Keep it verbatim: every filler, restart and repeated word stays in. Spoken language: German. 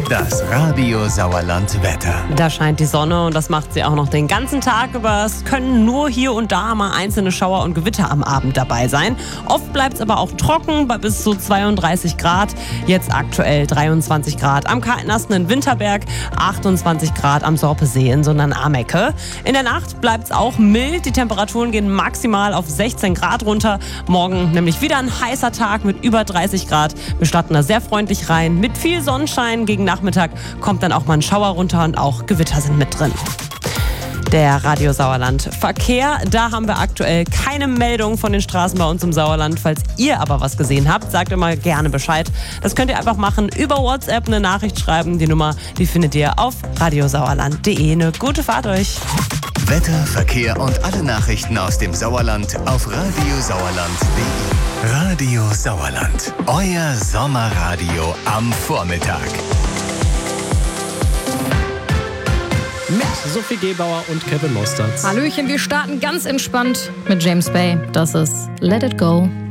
Das Radio Sauerland Wetter. Da scheint die Sonne und das macht sie auch noch den ganzen Tag über. Es können nur hier und da mal einzelne Schauer und Gewitter am Abend dabei sein. Oft bleibt es aber auch trocken bei bis zu zweiunddreißig Grad. Jetzt aktuell dreiundzwanzig Grad am Kaltnassen in Winterberg, achtundzwanzig Grad am Sorpesee in Sundern-Amecke. In der Nacht bleibt es auch mild. Die Temperaturen gehen maximal auf sechzehn Grad runter. Morgen nämlich wieder ein heißer Tag mit über dreißig Grad. Wir starten da sehr freundlich rein mit viel Sonnenschein. Gegen Nachmittag kommt dann auch mal ein Schauer runter und auch Gewitter sind mit drin. Der Radio Sauerland Verkehr, da haben wir aktuell keine Meldung von den Straßen bei uns im Sauerland. Falls ihr aber was gesehen habt, sagt immer gerne Bescheid. Das könnt ihr einfach machen, über WhatsApp eine Nachricht schreiben. Die Nummer, die findet ihr auf radiosauerland punkt de. Eine gute Fahrt euch. Wetter, Verkehr und alle Nachrichten aus dem Sauerland auf radiosauerland punkt de. Radio Sauerland, euer Sommerradio am Vormittag. Mit Sophie Gebauer und Kevin Mostert. Hallöchen, wir starten ganz entspannt mit James Bay. Das ist Let It Go.